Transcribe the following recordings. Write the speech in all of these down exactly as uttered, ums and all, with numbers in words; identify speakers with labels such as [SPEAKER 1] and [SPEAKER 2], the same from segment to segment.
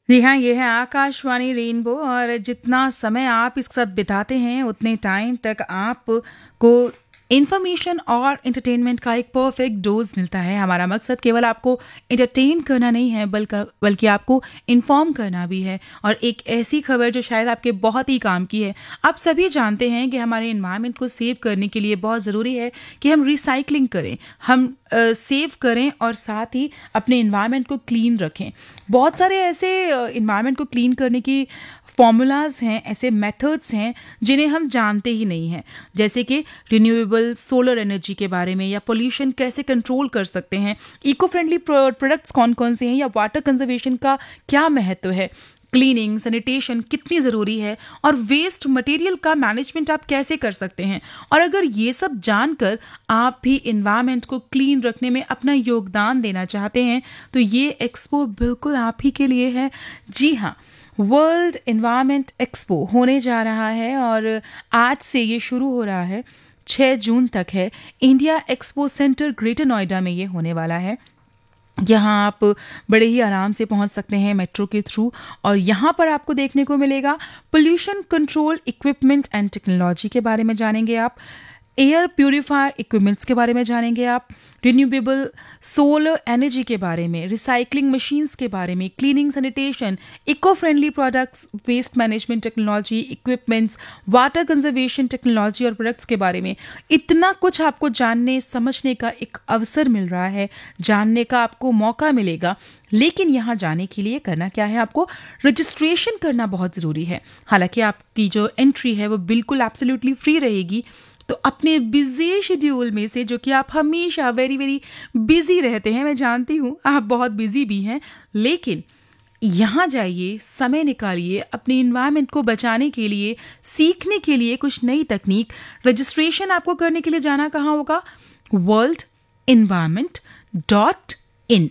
[SPEAKER 1] जी हाँ, ये है आकाशवाणी रेनबो और जितना समय आप इस साथ बिताते हैं, उतने टाइम तक आपको इन्फॉर्मेशन और एंटरटेनमेंट का एक परफेक्ट डोज़ मिलता है। हमारा मकसद केवल आपको एंटरटेन करना नहीं है, बल्कि बल्कि आपको इन्फॉर्म करना भी है और एक ऐसी खबर जो शायद आपके बहुत ही काम की है। आप सभी जानते हैं कि हमारे एनवायरनमेंट को सेव करने के लिए बहुत ज़रूरी है कि हम रिसाइक्लिंग करें, हम सेव करें और साथ ही अपने इन्वायरमेंट को क्लीन रखें। बहुत सारे ऐसे इन्वायरमेंट को क्लीन करने की फॉर्मूलाज हैं, ऐसे मेथड्स हैं जिन्हें हम जानते ही नहीं हैं, जैसे कि रिन्यूएबल सोलर एनर्जी के बारे में, या पोल्यूशन कैसे कंट्रोल कर सकते हैं, इको फ्रेंडली प्रोडक्ट्स कौन कौन से हैं, या वाटर कंजर्वेशन का क्या महत्व है, क्लीनिंग सैनिटेशन कितनी ज़रूरी है, और वेस्ट मटेरियल का मैनेजमेंट आप कैसे कर सकते हैं। और अगर ये सब जानकर आप भी इन्वायरमेंट को क्लीन रखने में अपना योगदान देना चाहते हैं तो ये एक्सपो बिल्कुल आप ही के लिए है। जी हाँ, वर्ल्ड इन्वायरमेंट एक्सपो होने जा रहा है और आज से ये शुरू हो रहा है, छह जून तक है। India expo centre greater Noida में ये होने वाला है। यहाँ आप बड़े ही आराम से पहुँच सकते हैं मेट्रो के थ्रू, और यहाँ पर आपको देखने को मिलेगा pollution control equipment and technology के बारे में जानेंगे आप, एयर प्यूरिफायर इक्विपमेंट्स के बारे में जानेंगे आप, रिन्यूएबल सोलर एनर्जी के बारे में, रिसाइकलिंग मशीन्स के बारे में, cleaning sanitation, eco friendly products, waste management technology equipments, water conservation technology और प्रोडक्ट्स के बारे में। इतना कुछ आपको जानने समझने का एक अवसर मिल रहा है, जानने का आपको मौका मिलेगा। लेकिन यहाँ जाने के लिए करना क्या है, आपको रजिस्ट्रेशन करना बहुत ज़रूरी है। हालांकि आपकी जो एंट्री है वो बिल्कुल एब्सोल्युटली फ्री रहेगी, तो अपने बिजी शेड्यूल में से, जो कि आप हमेशा वेरी वेरी बिजी रहते हैं, मैं जानती हूँ आप बहुत बिजी भी हैं, लेकिन यहाँ जाइए, समय निकालिए अपने इन्वायरमेंट को बचाने के लिए, सीखने के लिए कुछ नई तकनीक। रजिस्ट्रेशन आपको करने के लिए जाना कहाँ होगा? World environment dot in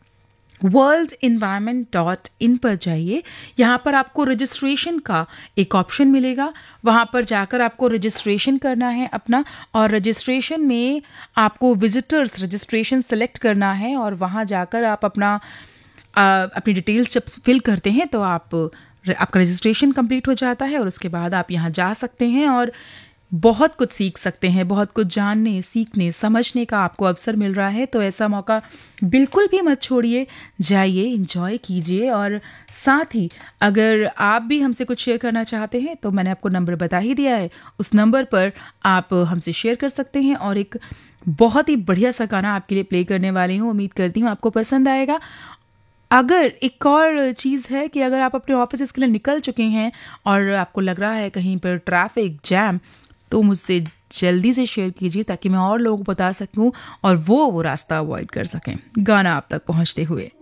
[SPEAKER 1] world environment dot in पर जाइए। यहाँ पर आपको रजिस्ट्रेशन का एक ऑप्शन मिलेगा, वहाँ पर जाकर आपको रजिस्ट्रेशन करना है अपना, और रजिस्ट्रेशन में आपको विजिटर्स रजिस्ट्रेशन सेलेक्ट करना है, और वहाँ जाकर आप अपना आ, अपनी डिटेल्स जब फिल करते हैं तो आप आपका रजिस्ट्रेशन कंप्लीट हो जाता है, और उसके बाद आप यहाँ जा सकते हैं और बहुत कुछ सीख सकते हैं, बहुत कुछ जानने सीखने समझने का आपको अवसर मिल रहा है। तो ऐसा मौका बिल्कुल भी मत छोड़िए, जाइए, एंजॉय कीजिए। और साथ ही अगर आप भी हमसे कुछ शेयर करना चाहते हैं तो मैंने आपको नंबर बता ही दिया है, उस नंबर पर आप हमसे शेयर कर सकते हैं। और एक बहुत ही बढ़िया सा गाना आपके लिए प्ले करने वाली हूँ, उम्मीद करती हूँ आपको पसंद आएगा। अगर एक और चीज़ है कि अगर आप अपने ऑफिस के लिए निकल चुके हैं और आपको लग रहा है कहीं पर ट्रैफिक जैम, तो मुझसे जल्दी से शेयर कीजिए ताकि मैं और लोगों को बता सकूं और वो वो रास्ता अवॉइड कर सकें गाना आप तक पहुंचते हुए।